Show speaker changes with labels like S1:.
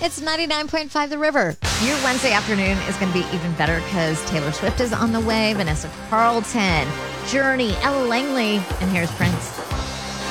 S1: It's 99.5 The River. Your Wednesday afternoon is going to be even better because Taylor Swift is on the way, Vanessa Carlton, Journey, Ella Langley, and here's Prince.